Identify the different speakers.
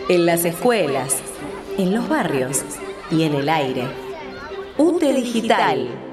Speaker 1: en las escuelas, en los barrios y en el aire. UTE Digital.